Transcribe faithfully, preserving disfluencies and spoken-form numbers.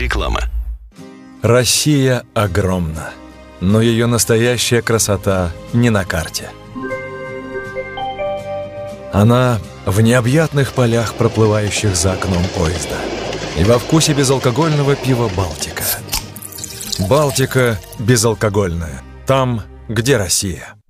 Реклама. Россия огромна, но ее настоящая красота не на карте. Она в необъятных полях, проплывающих за окном поезда, и во вкусе безалкогольного пива «Балтика». «Балтика» безалкогольная. Там, где Россия.